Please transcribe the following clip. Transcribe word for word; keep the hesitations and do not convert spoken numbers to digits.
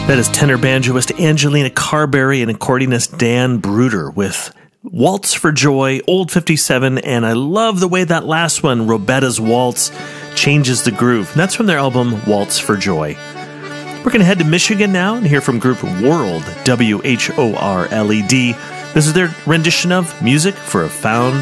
That is tenor banjoist Angelina Carberry and accordionist Dan Bruder with Waltz for Joy, Old fifty-seven, and I love the way that last one, Robetta's Waltz, changes the groove. And that's from their album Waltz for Joy. We're going to head to Michigan now and hear from group World, W H O R L E D. This is their rendition of Music for a Found